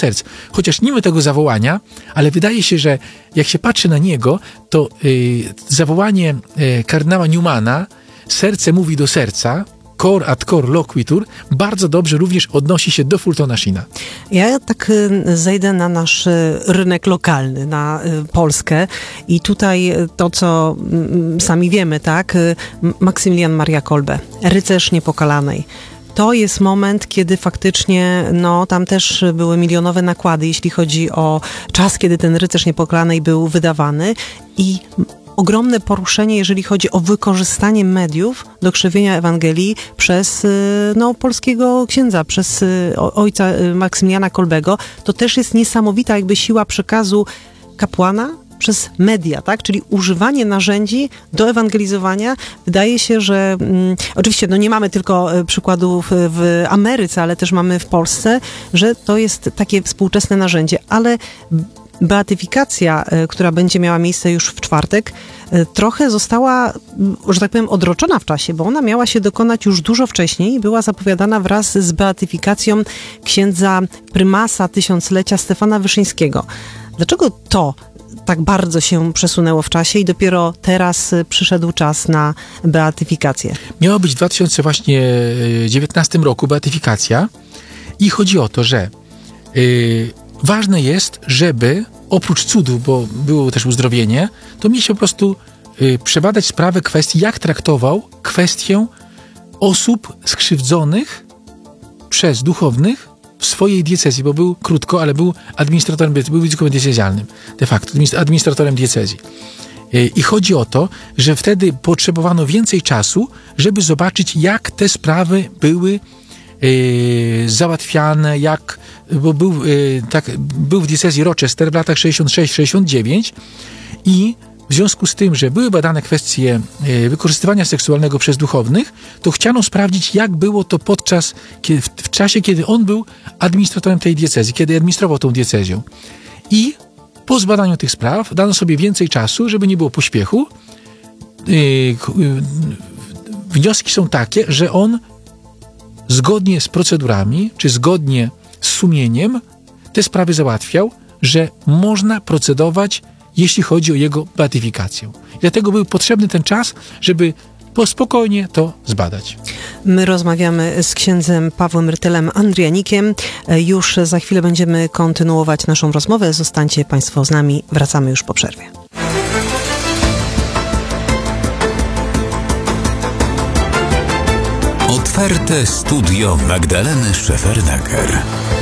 serc. Chociaż nie ma tego zawołania, ale wydaje się, że jak się patrzy na niego, to zawołanie kardynała Newmana, serce mówi do serca, cor ad cor loquitur, bardzo dobrze również odnosi się do Fultona Sheena. Ja tak zejdę na nasz rynek lokalny, na Polskę i tutaj to, co sami wiemy, tak? Maksymilian Maria Kolbe, rycerz niepokalanej. To jest moment, kiedy faktycznie, tam też były milionowe nakłady, jeśli chodzi o czas, kiedy ten rycerz niepokalanej był wydawany i ogromne poruszenie, jeżeli chodzi o wykorzystanie mediów do krzewienia Ewangelii przez polskiego księdza, przez ojca Maksymiliana Kolbego. To też jest niesamowita jakby siła przekazu kapłana przez media, tak? Czyli używanie narzędzi do ewangelizowania. Wydaje się, że oczywiście nie mamy tylko przykładów w Ameryce, ale też mamy w Polsce, że to jest takie współczesne narzędzie, ale beatyfikacja, która będzie miała miejsce już w czwartek, trochę została, że tak powiem, odroczona w czasie, bo ona miała się dokonać już dużo wcześniej i była zapowiadana wraz z beatyfikacją księdza prymasa tysiąclecia Stefana Wyszyńskiego. Dlaczego to tak bardzo się przesunęło w czasie i dopiero teraz przyszedł czas na beatyfikację? Miała być w 2019 roku beatyfikacja i chodzi o to, że ważne jest, żeby oprócz cudów, bo było też uzdrowienie, to mieć po prostu przebadać sprawę kwestii, jak traktował kwestię osób skrzywdzonych przez duchownych w swojej diecezji, bo był krótko, ale był administratorem, był biskupem diecezjalnym, de facto, administratorem diecezji. I chodzi o to, że wtedy potrzebowano więcej czasu, żeby zobaczyć, jak te sprawy były załatwiane, bo był w diecezji Rochester w latach 66-69 i w związku z tym, że były badane kwestie wykorzystywania seksualnego przez duchownych, to chciano sprawdzić, jak było to w czasie, kiedy on był administratorem tej diecezji, kiedy administrował tą diecezją. I po zbadaniu tych spraw dano sobie więcej czasu, żeby nie było pośpiechu. Wnioski są takie, że on zgodnie z procedurami, czy zgodnie z sumieniem te sprawy załatwiał, że można procedować, jeśli chodzi o jego beatyfikację. I dlatego był potrzebny ten czas, żeby spokojnie to zbadać. My rozmawiamy z księdzem Pawłem Rytylem Andrianikiem. Już za chwilę będziemy kontynuować naszą rozmowę. Zostańcie Państwo z nami. Wracamy już po przerwie. Otwarte studio Magdaleny Szefernaker.